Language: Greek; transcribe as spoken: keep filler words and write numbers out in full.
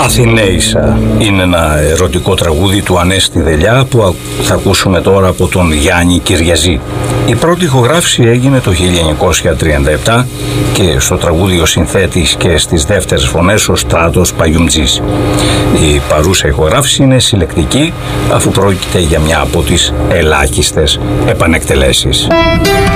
Αθηναίησα είναι ένα ερωτικό τραγούδι του Ανέστη Δελιά που θα ακούσουμε τώρα από τον Γιάννη Κυριαζή. Η πρώτη ηχογράφηση έγινε το χίλια εννιακόσια τριάντα επτά και στο τραγούδι ο συνθέτης και στις δεύτερες φωνές ο Στράτος Παγιουμτζής. Η παρούσα ηχογράφηση είναι συλλεκτική αφού πρόκειται για μια από τις ελάχιστες επανεκτελέσεις.